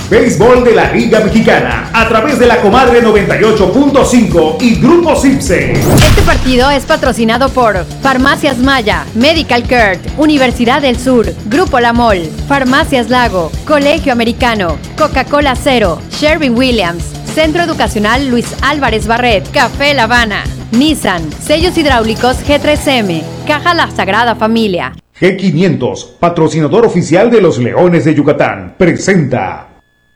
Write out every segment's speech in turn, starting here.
béisbol de la Liga Mexicana, a través de la Comadre 98.5 y Grupo Cipse. Este partido es patrocinado por Farmacias Maya, Medical Care, Universidad del Sur, Grupo La Mol, Farmacias Lago, Colegio Americano, Coca-Cola Cero, Sherwin-Williams, Centro Educacional Luis Álvarez Barret, Café La Habana, Nissan, Sellos Hidráulicos G3M, Caja La Sagrada Familia. G500, patrocinador oficial de los Leones de Yucatán, presenta.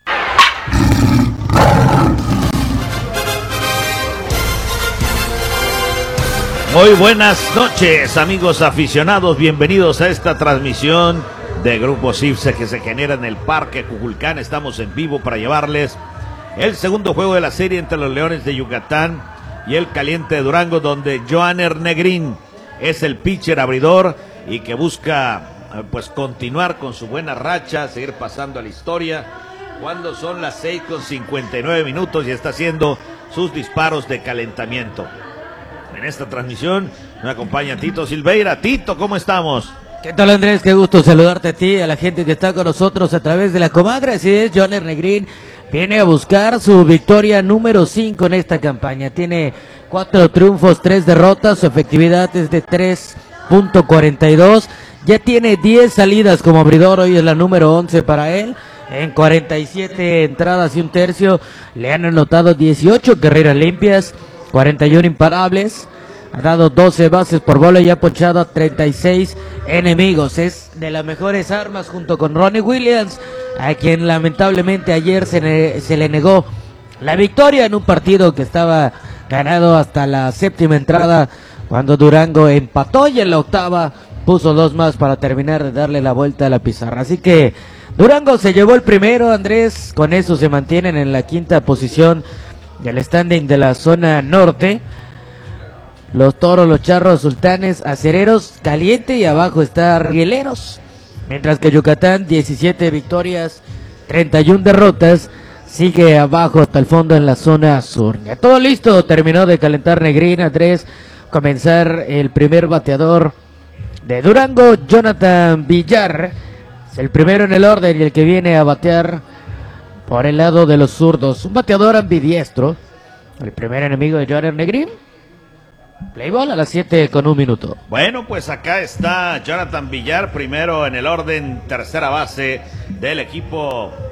Muy buenas noches, amigos aficionados, bienvenidos a esta transmisión de Grupo Cipse que se genera en el Parque Cuculcán. Estamos en vivo para llevarles el segundo juego de la serie entre los Leones de Yucatán y el Caliente de Durango, donde Johanner Negrín es el pitcher abridor y que busca pues continuar con su buena racha, seguir pasando a la historia, cuando son las 6:59 y está haciendo sus disparos de calentamiento. En esta transmisión me acompaña Tito Silveira. Tito, ¿cómo estamos? ¿Qué tal, Andrés? Qué gusto saludarte a ti, a la gente que está con nosotros a través de la comadre. Así es, Johanner Negrín viene a buscar su victoria número 5 en esta campaña. Tiene 4 triunfos, 3 derrotas, su efectividad es de 3.42. Ya tiene 10 salidas como abridor, hoy es la número 11 para él. En 47 entradas y un tercio le han anotado 18 carreras limpias, 41 imparables. Ha dado 12 bases por bola y ha ponchado a 36 enemigos. Es de las mejores armas junto con Ronnie Williams, a quien lamentablemente ayer se le negó la victoria en un partido que estaba ganado hasta la séptima entrada, cuando Durango empató y en la octava puso 2 más para terminar de darle la vuelta a la pizarra. Así que Durango se llevó el primero, Andrés. Con eso se mantienen en la quinta posición del standing de la zona norte. Los Toros, los Charros, Sultanes, Acereros, Caliente y abajo está Rieleros. Mientras que Yucatán, 17 victorias, 31 derrotas, sigue abajo hasta el fondo en la zona sur. Ya todo listo, terminó de calentar Negrín, Andrés. Comenzar el primer bateador de Durango, Jonathan Villar. Es el primero en el orden y el que viene a batear por el lado de los zurdos. Un bateador ambidiestro. El primer enemigo de Johanner Negrín. Play ball a las 7:01. Bueno, pues acá está Jonathan Villar, primero en el orden, tercera base del equipo